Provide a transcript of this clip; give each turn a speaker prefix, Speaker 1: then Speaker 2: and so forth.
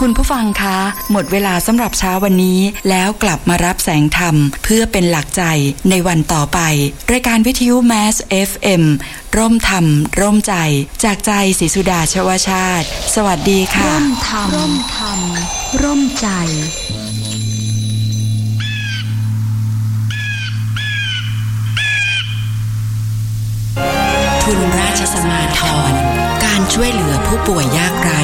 Speaker 1: คุณผู้ฟังคะหมดเวลาสำหรับเช้าวันนี้แล้วกลับมารับแสงธรรมเพื่อเป็นหลักใจในวันต่อไปรายการวิทยุ Mass FM ร่มธรรมร่มใจจากใจศรีสุดาชวชาติสวัสดีค่ะร่มธรรมร่มใจทุนราชสมาภรณ์การช่วยเหลือผู้ป่วยยากไร้